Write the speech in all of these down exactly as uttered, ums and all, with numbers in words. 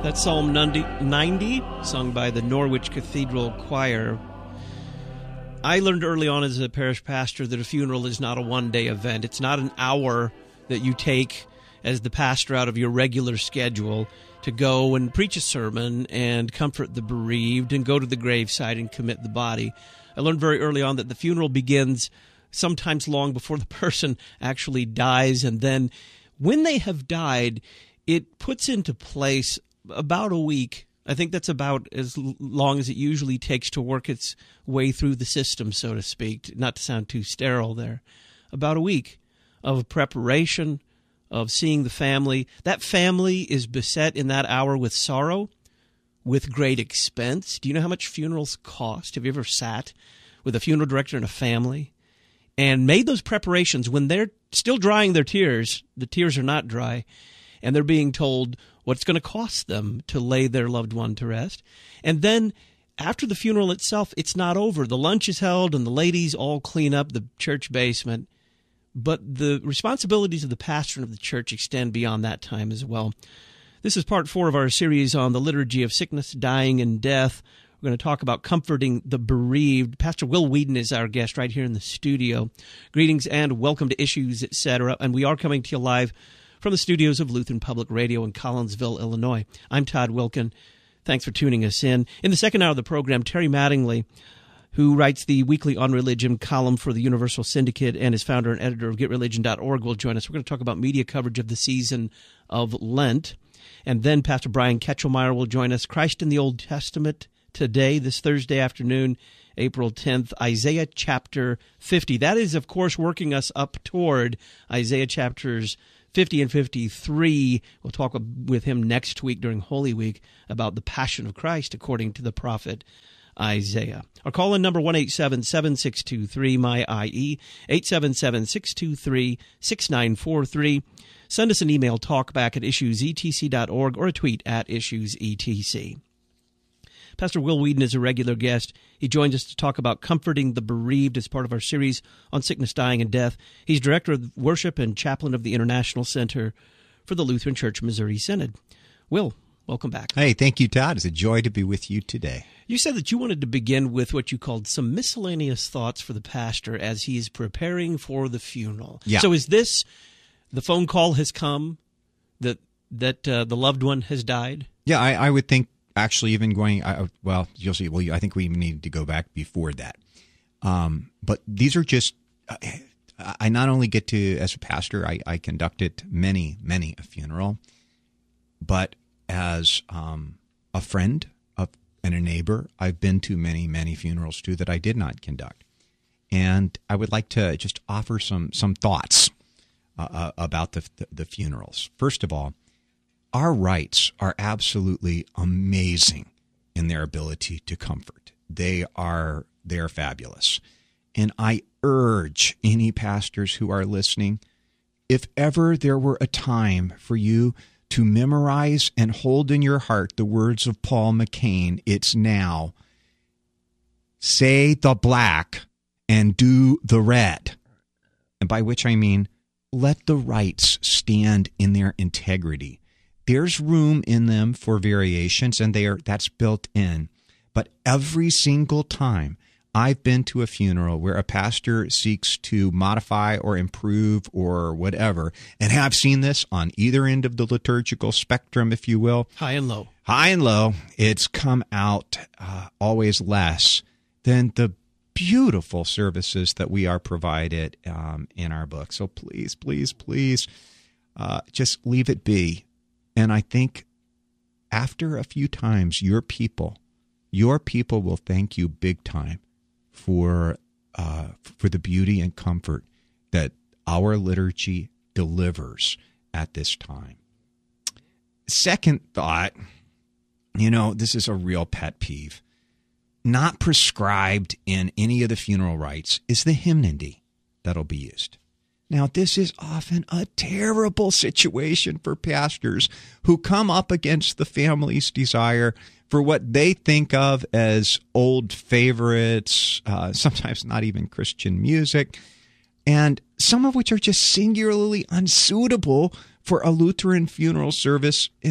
That's Psalm ninety, sung by the Norwich Cathedral Choir. I learned early on as a parish pastor that a funeral is not a one-day event. It's not an hour that you take as the pastor out of your regular schedule to go and preach a sermon and comfort the bereaved and go to the graveside and commit the body. I learned very early on that the funeral begins sometimes long before the person actually dies, and then when they have died, it puts into place about a week. I think that's about as long as it usually takes to work its way through the system, so to speak, not to sound too sterile there. About a week of preparation, of seeing the family. That family is beset in that hour with sorrow, with great expense. Do you know how much funerals cost? Have you ever sat with a funeral director and a family and made those preparations when they're still drying their tears? The tears are not dry, and they're being told what it's going to cost them to lay their loved one to rest. And then after the funeral itself, it's not over. The lunch is held and the ladies all clean up the church basement. But the responsibilities of the pastor and of the church extend beyond that time as well. This is part four of our series on the liturgy of sickness, dying, and death. We're going to talk about comforting the bereaved. Pastor Will Wheaton is our guest right here in the studio. Greetings and welcome to Issues, et cetera. And we are coming to you live from the studios of Lutheran Public Radio in Collinsville, Illinois. I'm Todd Wilkin. Thanks for tuning us in. In the second hour of the program, Terry Mattingly, who writes the weekly On Religion column for the Universal Syndicate and is founder and editor of get religion dot org, will join us. We're going to talk about media coverage of the season of Lent. And then Pastor Brian Ketchelmeyer will join us. Christ in the Old Testament today, this Thursday afternoon, April tenth, Isaiah chapter fifty. That is, of course, working us up toward Isaiah chapters fifty and fifty-three. We'll talk with him next week during Holy Week about the Passion of Christ according to the prophet Isaiah. Our call-in number one eight seven, seven six two three, M Y I E, eight seven seven, six two three, six nine four three. Send us an email, talkback at issues e t c dot org, or a tweet at issues e t c. Pastor Will Wheaton is a regular guest. He joins us to talk about comforting the bereaved as part of our series on sickness, dying, and death. He's director of worship and chaplain of the International Center for the Lutheran Church Missouri Synod. Will, welcome back. Hey, thank you, Todd. It's a joy to be with you today. You said that you wanted to begin with what you called some miscellaneous thoughts for the pastor as he is preparing for the funeral. Yeah. So is this, the phone call has come, that that uh, the loved one has died? Yeah, I, I would think actually even going, I, well, you'll see, well, I think we need to go back before that. Um, but these are just, I not only get to, as a pastor, I, I conducted many, many a funeral, but as um, a friend of, and a neighbor, I've been to many, many funerals too that I did not conduct. And I would like to just offer some some thoughts uh, about the, the the funerals. First of all, our rites are absolutely amazing in their ability to comfort. They are they are fabulous. And I urge any pastors who are listening, if ever there were a time for you to memorize and hold in your heart the words of Paul McCain, it's now. Say the black and do the red. And by which I mean, let the rites stand in their integrity. There's room in them for variations, and they are that's built in. But every single time I've been to a funeral where a pastor seeks to modify or improve or whatever, and have seen this on either end of the liturgical spectrum, if you will. High and low. High and low. It's come out uh, always less than the beautiful services that we are provided um, in our book. So please, please, please, uh, just leave it be. And I think after a few times, your people, your people will thank you big time for uh, for the beauty and comfort that our liturgy delivers at this time. Second thought, you know, this is a real pet peeve. Not prescribed in any of the funeral rites is the hymnody that'll be used. Now, this is often a terrible situation for pastors who come up against the family's desire for what they think of as old favorites, uh, sometimes not even Christian music, and some of which are just singularly unsuitable for a Lutheran funeral service. And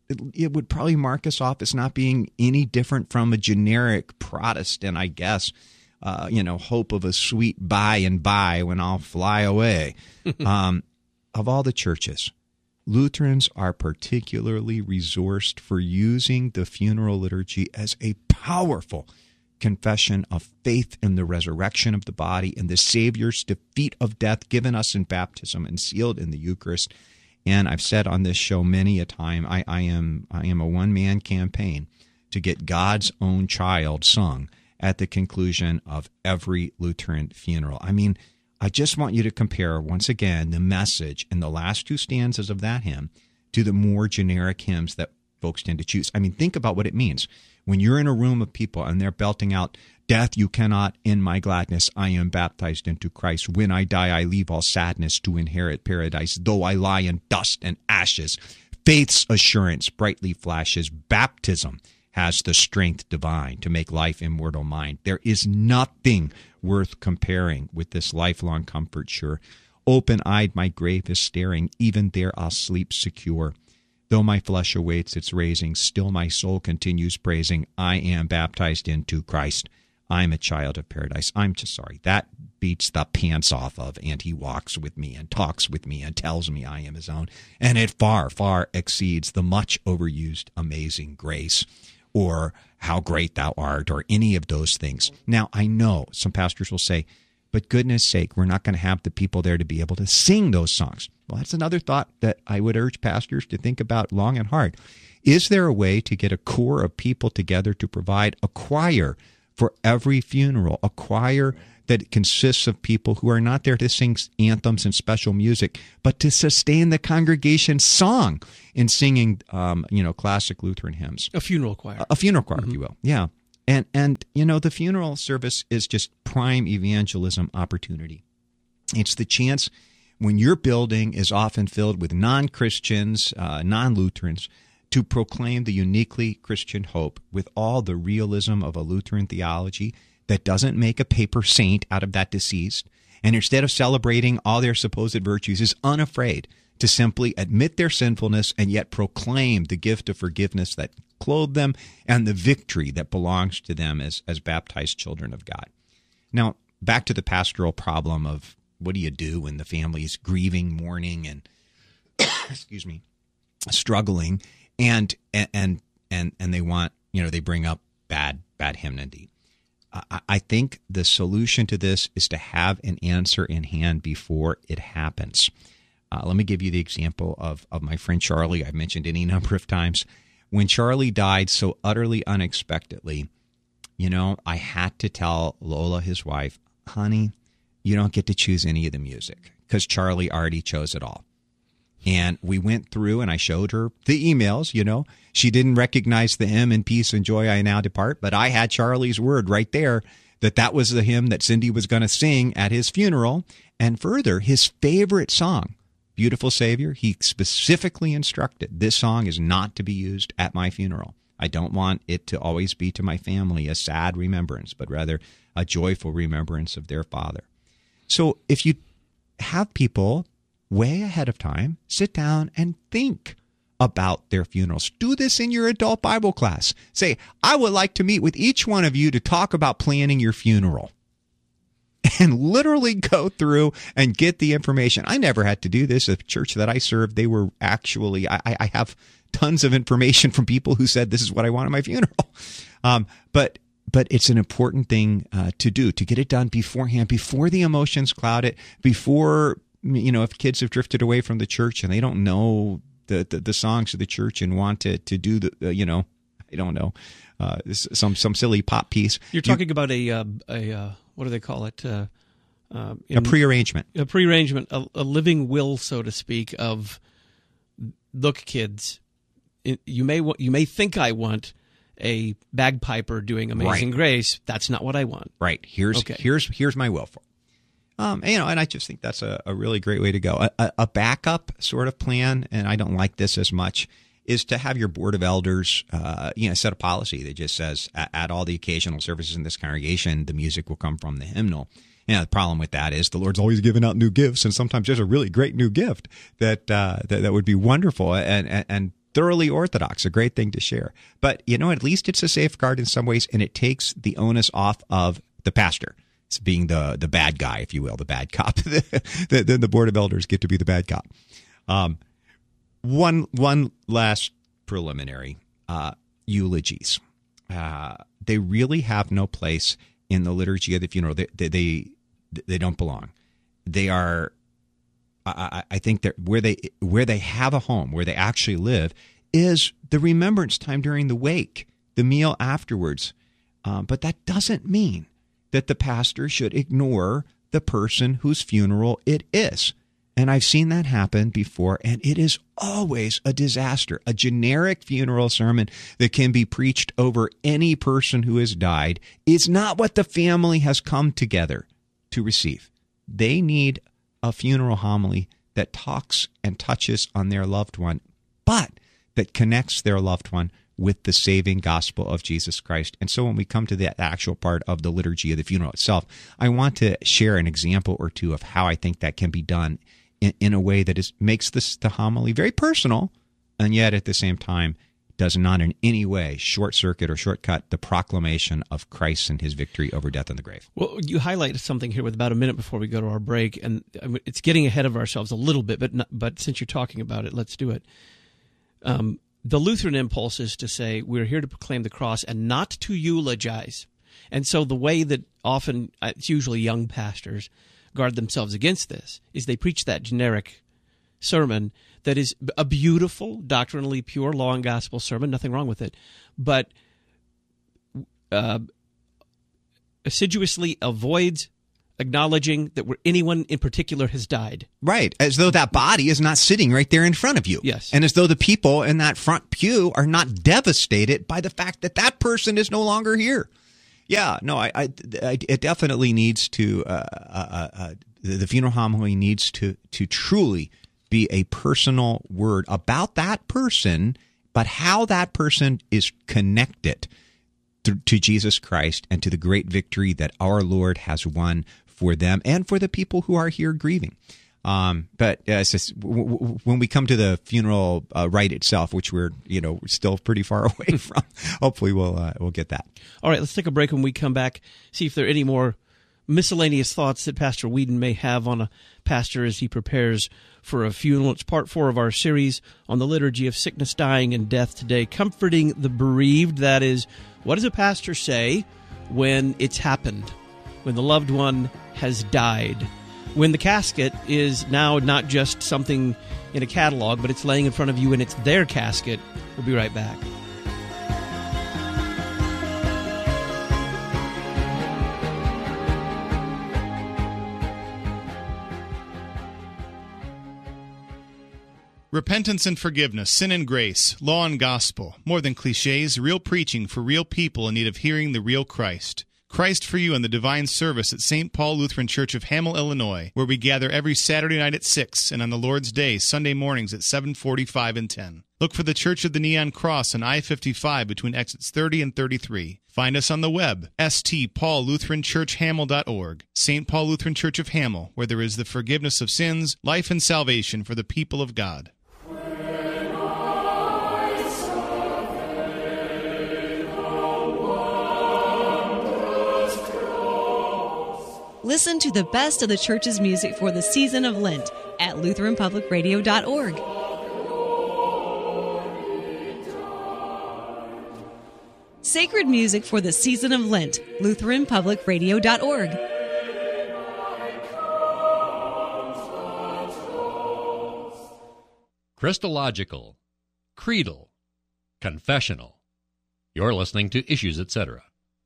it, it would probably mark us off as not being any different from a generic Protestant, I guess. Uh, you know, hope of a sweet by and by when I'll fly away. um, of all the churches, Lutherans are particularly resourced for using the funeral liturgy as a powerful confession of faith in the resurrection of the body and the Savior's defeat of death given us in baptism and sealed in the Eucharist. And I've said on this show many a time, I, I am I am a one-man campaign to get God's own child sung at the conclusion of every Lutheran funeral. I mean, I just want you to compare, once again, the message in the last two stanzas of that hymn to the more generic hymns that folks tend to choose. I mean, think about what it means. When you're in a room of people and they're belting out, "Death, you cannot end my gladness. I am baptized into Christ. When I die, I leave all sadness to inherit paradise. Though I lie in dust and ashes, faith's assurance brightly flashes. Baptism has the strength divine to make life immortal mine. There is nothing worth comparing with this lifelong comfort sure. Open-eyed my grave is staring, even there I'll sleep secure. Though my flesh awaits its raising, still my soul continues praising. I am baptized into Christ. I'm a child of paradise." I'm just sorry. That beats the pants off of, "And he walks with me and talks with me and tells me I am his own." And it far, far exceeds the much overused "Amazing Grace," or "How great thou art," or any of those things. Now, I know some pastors will say, but goodness sake, we're not going to have the people there to be able to sing those songs. Well, that's another thought that I would urge pastors to think about long and hard. Is there a way to get a core of people together to provide a choir for every funeral, a choir that consists of people who are not there to sing anthems and special music, but to sustain the congregation's song in singing, um, you know, classic Lutheran hymns? A funeral choir. A, a funeral choir, Mm-hmm. if you will. Yeah. And, and you know, the funeral service is just prime evangelism opportunity. It's the chance when your building is often filled with non-Christians, uh, non-Lutherans, to proclaim the uniquely Christian hope with all the realism of a Lutheran theology that doesn't make a paper saint out of that deceased, and instead of celebrating all their supposed virtues, is unafraid to simply admit their sinfulness and yet proclaim the gift of forgiveness that clothed them and the victory that belongs to them as, as baptized children of God. Now, back to the pastoral problem of what do you do when the family is grieving, mourning, and excuse me, struggling, and and and and they want, you know, they bring up bad bad hymnody. I, I think the solution to this is to have an answer in hand before it happens. Uh, let me give you the example of of my friend Charlie. I've mentioned any number of times. When Charlie died so utterly unexpectedly, you know, I had to tell Lola, his wife, "Honey, you don't get to choose any of the music because Charlie already chose it all." And we went through and I showed her the emails, you know. She didn't recognize the hymn "In Peace and Joy I Now Depart," but I had Charlie's word right there that that was the hymn that Cindy was going to sing at his funeral. And further, his favorite song, "Beautiful Savior," he specifically instructed, this song is not to be used at my funeral. I don't want it to always be to my family a sad remembrance, but rather a joyful remembrance of their father. So if you have people way ahead of time sit down and think about their funerals, do this in your adult Bible class. Say, "I would like to meet with each one of you to talk about planning your funeral." And literally go through and get the information. I never had to do this. At the church that I served, they were actually, I, I have tons of information from people who said, "This is what I want at my funeral." Um, but But it's an important thing uh, to do, to get it done beforehand, before the emotions cloud it, before, you know, if kids have drifted away from the church and they don't know the, the, the songs of the church and want to, to do the, uh, you know, I don't know, uh, some some silly pop piece. You're talking you, about a, uh, a uh, what do they call it? Uh, uh, in, a prearrangement. A prearrangement, a, a living will, so to speak, of, look, kids, you may you may think I want a bagpiper doing Amazing right. Grace. That's not what I want. Right. Here's okay. here's here's my will for it. Um, and, you know, and I just think that's a, a really great way to go. A, a, a backup sort of plan, and I don't like this as much, is to have your board of elders, uh, you know, set a policy that just says at, at all the occasional services in this congregation, the music will come from the hymnal. You know, the problem with that is the Lord's always giving out new gifts, and sometimes there's a really great new gift that uh, that, that would be wonderful. And, and and thoroughly orthodox, a great thing to share. But, you know, at least it's a safeguard in some ways, and it takes the onus off of the pastor. It's being the the bad guy, if you will, the bad cop. Then the, the board of elders get to be the bad cop. Um, one one last preliminary, uh, eulogies. Uh, they really have no place in the liturgy of the funeral. They they they, they don't belong. They are, I, I think that where they where they have a home, where they actually live, is the remembrance time during the wake, the meal afterwards. Um, but that doesn't mean that the pastor should ignore the person whose funeral it is. And I've seen that happen before, and it is always a disaster. A generic funeral sermon that can be preached over any person who has died is not what the family has come together to receive. They need a funeral homily that talks and touches on their loved one, but that connects their loved one with the saving gospel of Jesus Christ. And so when we come to the actual part of the liturgy of the funeral itself, I want to share an example or two of how I think that can be done in, in a way that is makes this the homily very personal, and yet at the same time does not in any way short-circuit or shortcut the proclamation of Christ and his victory over death and the grave. Well, you highlighted something here with about a minute before we go to our break, and it's getting ahead of ourselves a little bit, but not, but since you're talking about it, let's do it. Um, the Lutheran impulse is to say we're here to proclaim the cross and not to eulogize. And so the way that often, it's usually young pastors, guard themselves against this is they preach that generic sermon that is a beautiful, doctrinally pure law and gospel sermon, nothing wrong with it, but uh, assiduously avoids acknowledging that anyone in particular has died. Right, as though that body is not sitting right there in front of you. Yes. And as though the people in that front pew are not devastated by the fact that that person is no longer here. Yeah, no, I, I, I it definitely needs to, uh, uh, uh, the funeral homily needs to, to truly be a personal word about that person, but how that person is connected to, to Jesus Christ and to the great victory that our Lord has won for them and for the people who are here grieving. Um, but uh, it's just, w- w- when we come to the funeral uh, rite itself, which we're you know still pretty far away from, hopefully we'll uh, we'll get that. All right, let's take a break. When we come back, see if there are any more miscellaneous thoughts that Pastor Whedon may have on a pastor as he prepares for a funeral. It's part four of our series on the liturgy of sickness, dying, and death today, comforting the bereaved. That is, what does a pastor say when it's happened, when the loved one has died, when the casket is now not just something in a catalog, but it's laying in front of you and it's their casket? We'll be right back. Repentance and forgiveness, sin and grace, law and gospel. More than cliches, real preaching for real people in need of hearing the real Christ. Christ for You in the Divine Service at Saint Paul Lutheran Church of Hamel, Illinois, where we gather every Saturday night at six and on the Lord's Day, Sunday mornings at seven forty-five and ten. Look for the Church of the Neon Cross on I fifty-five between exits thirty and thirty-three. Find us on the web, s t paul lutheran church hamel dot org. Saint Paul Lutheran Church of Hamel, where there is the forgiveness of sins, life and salvation for the people of God. Listen to the best of the church's music for the season of Lent at lutheran public radio dot org. Sacred music for the season of Lent, lutheran public radio dot org. Christological, creedal, confessional. You're listening to Issues, et cetera.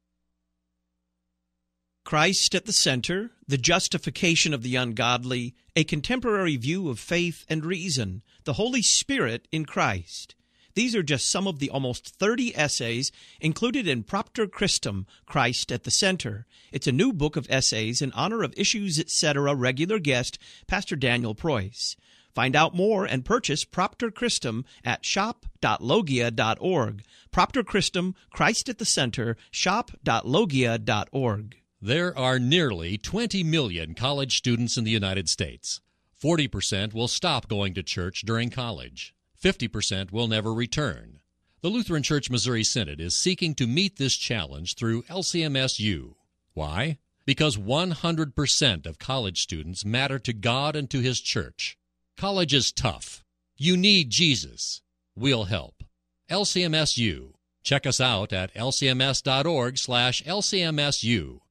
Christ at the center, the justification of the ungodly, a contemporary view of faith and reason, the Holy Spirit in Christ. These are just some of the almost thirty essays included in Propter Christum, Christ at the Center. It's a new book of essays in honor of Issues, et cetera regular guest, Pastor Daniel Preuss. Find out more and purchase Propter Christum at shop dot logia dot org. Propter Christum, Christ at the Center, shop dot logia dot org. There are nearly twenty million college students in the United States. forty percent will stop going to church during college. fifty percent will never return. The Lutheran Church Missouri Synod is seeking to meet this challenge through L C M S U. Why? Because one hundred percent of college students matter to God and to His church. College is tough. You need Jesus. We'll help. L C M S U. Check us out at l c m s dot org slash L C M S U.